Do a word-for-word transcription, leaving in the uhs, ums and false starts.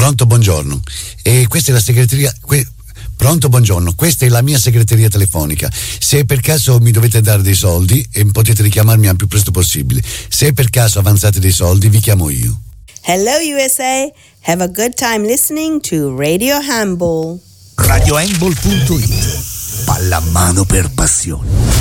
Pronto, buongiorno. E questa è la segreteria. Que- Pronto, buongiorno. Questa è la mia segreteria telefonica. Se per caso mi dovete dare dei soldi, e potete richiamarmi al più presto possibile. Se per caso avanzate dei soldi, vi chiamo io. Hello U S A. Have a good time listening to Radio Handball. radio handball punto it. Pallamano per passione.